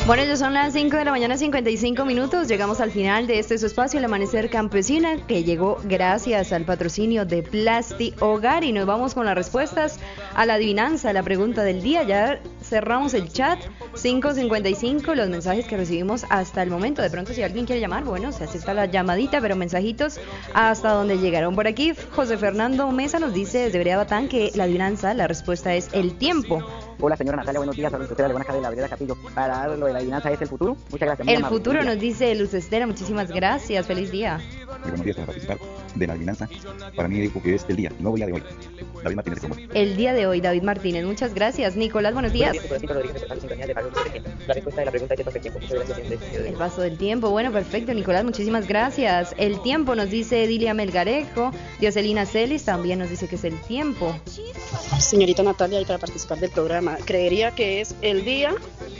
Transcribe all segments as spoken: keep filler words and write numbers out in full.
Bueno, ya son las cinco de la mañana, cincuenta y cinco minutos. Llegamos al final de este su espacio, el Amanecer Campesina, que llegó gracias al patrocinio de Plasti Hogar. Y nos vamos con las respuestas a la adivinanza, a la pregunta del día. Ya cerramos el chat, cinco cincuenta y cinco, los mensajes que recibimos hasta el momento. De pronto, si alguien quiere llamar, bueno, se acepta la llamadita, pero mensajitos hasta donde llegaron. Por aquí, José Fernando Mesa nos dice desde Vereda Batán que la adivinanza, la respuesta es el tiempo. Hola, señora Natalia, buenos días. Saludos, usted de Buenas Calles, la Vereda Capillo. Para lo de la adivinanza es el futuro. Muchas gracias. El futuro nos dice Luz Estera, muchísimas gracias. Feliz día. Muy buenos días para participar de la adivinanza. Para mí dijo que es el día, el nuevo día de hoy. David Martínez. El día de hoy, David Martínez, muchas gracias. Nicolás, buenos días. La respuesta de la pregunta es el paso del tiempo. El paso del tiempo, bueno, perfecto, Nicolás, muchísimas gracias. El tiempo nos dice Edilia Melgarejo. Dioselina Celis también nos dice que es el tiempo. Señorita Natalia, y para participar del programa, creería que es el día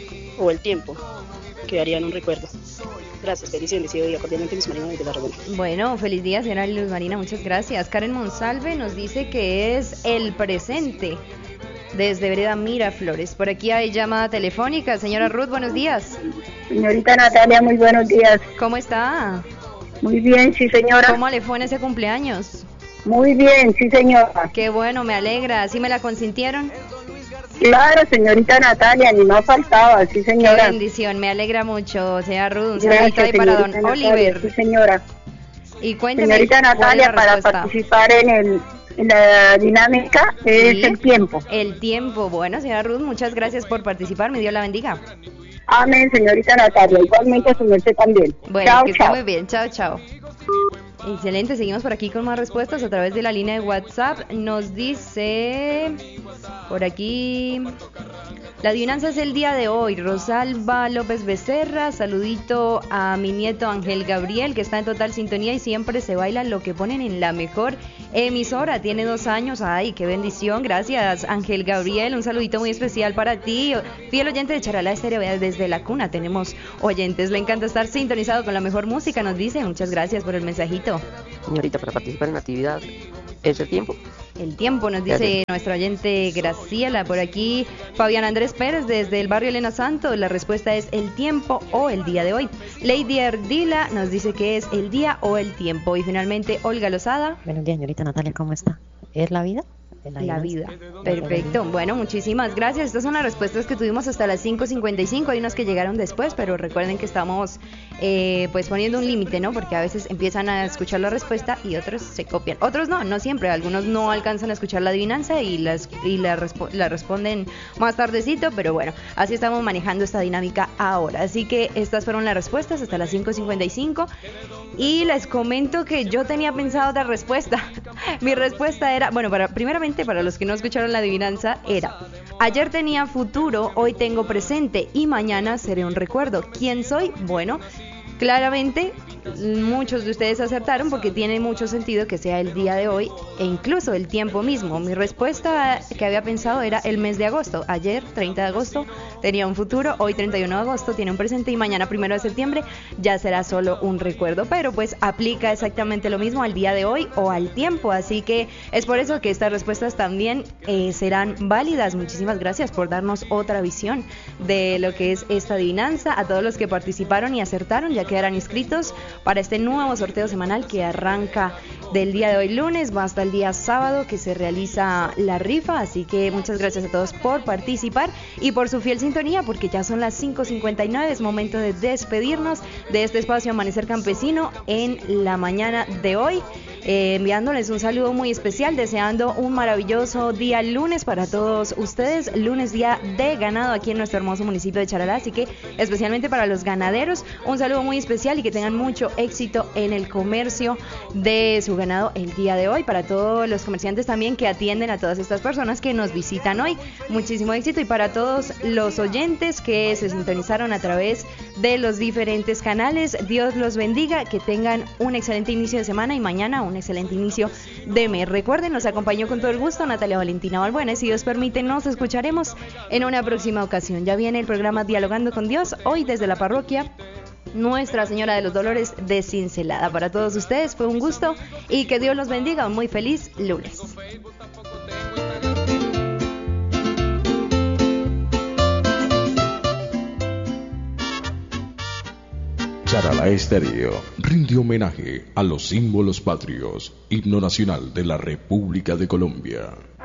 o el tiempo. Quedaría en un recuerdo. Gracias, feliz y bendecido día. Cordialmente, Luz Marina desde La Romana. Bueno, feliz día, señora Luz Marina, muchas gracias. Karen Monsalve nos dice que es el presente, desde Vereda Miraflores. Por aquí hay llamada telefónica. Señora Ruth, buenos días. Señorita Natalia, muy buenos días. ¿Cómo está? Muy bien, sí, señora. ¿Cómo le fue en ese cumpleaños? Muy bien, sí, señora. Qué bueno, me alegra. ¿Sí me la consintieron? Claro, señorita Natalia, ni más faltaba, sí, señora. Qué bendición, me alegra mucho, señora Ruth. Un Gracias, saludito ahí para don Natalia, Oliver. Sí, señora. Y cuénteme, señorita Natalia, para participar en el en la dinámica es sí, el tiempo. El tiempo. Bueno, señora Ruth, muchas gracias por participar. Me Dios la bendiga. Amén, señorita Natalia. Igualmente, su merced también. Bueno, chao, que chao. esté muy bien. Chao, chao. Excelente, seguimos por aquí con más respuestas a través de la línea de WhatsApp. Nos dice por aquí: la adivinanza es el día de hoy. Rosalba López Becerra, saludito a mi nieto Ángel Gabriel, que está en total sintonía y siempre se baila lo que ponen en la mejor emisora. Tiene dos años. Ay, qué bendición. Gracias, Ángel Gabriel. Un saludito muy especial para ti. Fiel oyente de Charalá Estéreo, desde la cuna tenemos oyentes. Le encanta estar sintonizado con la mejor música, nos dice. Muchas gracias por el mensajito. Señorita, para participar en la actividad es el tiempo. El tiempo, nos dice Gracias. Nuestra oyente Graciela. Por aquí, Fabián Andrés Pérez, desde el barrio Elena Santos. La respuesta es el tiempo o el día de hoy. Lady Ardila nos dice que es el día o el tiempo. Y finalmente, Olga Lozada. Buenos días, señorita Natalia, ¿cómo está? ¿Es la vida? La, la vida. Perfecto. Bueno, muchísimas gracias. Estas son las respuestas que tuvimos hasta las cinco cincuenta y cinco. Hay unas que llegaron después, pero recuerden que estamos eh, pues poniendo un límite, ¿no? Porque a veces empiezan a escuchar la respuesta y otros se copian. Otros no, no siempre. Algunos no alcanzan a escuchar la adivinanza y, las, y la, respo- la responden más tardecito, pero bueno, así estamos manejando esta dinámica ahora. Así que estas fueron las respuestas hasta las cinco cincuenta y cinco. Y les comento que yo tenía pensado otra respuesta. Mi respuesta era, bueno, para primeramente para los que no escucharon la adivinanza, era: ayer tenía futuro, hoy tengo presente y mañana seré un recuerdo. ¿Quién soy? Bueno, claramente muchos de ustedes acertaron porque tiene mucho sentido que sea el día de hoy e incluso el tiempo mismo. Mi respuesta que había pensado era el mes de agosto. Ayer, treinta de agosto, tenía un futuro, hoy treinta y uno de agosto tiene un presente y mañana primero de septiembre ya será solo un recuerdo. Pero pues aplica exactamente lo mismo al día de hoy o al tiempo, así que es por eso que estas respuestas también eh, serán válidas. Muchísimas gracias por darnos otra visión de lo que es esta adivinanza. A todos los que participaron y acertaron ya quedarán inscritos para este nuevo sorteo semanal que arranca del día de hoy lunes, va hasta el día sábado que se realiza la rifa, así que muchas gracias a todos por participar y por su fiel sintonía, porque ya son las cinco cincuenta y nueve, es momento de despedirnos de este espacio Amanecer Campesino en la mañana de hoy, eh, enviándoles un saludo muy especial, deseando un maravilloso día lunes para todos ustedes, lunes día de ganado aquí en nuestro hermoso municipio de Charalá, así que especialmente para los ganaderos, un saludo muy especial y que tengan mucho éxito en el comercio de su ganado el día de hoy. Para todos los comerciantes también que atienden a todas estas personas que nos visitan hoy, muchísimo éxito. Y para todos los oyentes que se sintonizaron a través de los diferentes canales, Dios los bendiga, que tengan un excelente inicio de semana y mañana un excelente inicio de mes. Recuerden, nos acompañó con todo el gusto Natalia Valentina Balbuena, y si Dios permite nos escucharemos en una próxima ocasión. Ya viene el programa Dialogando con Dios, hoy desde la parroquia Nuestra Señora de los Dolores de Cincelada. Para todos ustedes fue un gusto y que Dios los bendiga. Un muy feliz lunes. Charalá Estéreo rinde homenaje a los símbolos patrios, himno nacional de la República de Colombia.